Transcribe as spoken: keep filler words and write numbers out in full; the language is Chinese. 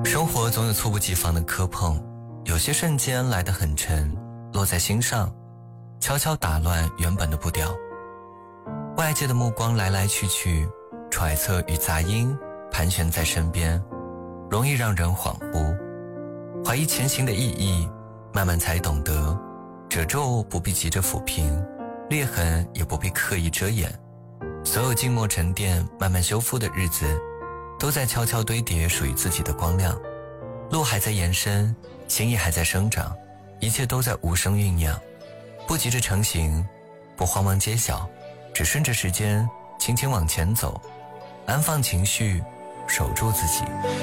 生活总有猝不及防的磕碰，有些瞬间来得很沉，落在心上，悄悄打乱原本的步调。外界的目光来来去去，揣测与杂音盘旋在身边，容易让人恍惚，怀疑前行的意义，慢慢才懂得，褶皱不必急着抚平，裂痕也不必刻意遮掩，所有静默沉淀慢慢修复的日子，都在悄悄堆叠属于自己的光亮。路还在延伸，心意还在生长，一切都在无声酝酿，不急着成型，不慌忙揭晓，只顺着时间轻轻往前走，安放情绪，守住自己。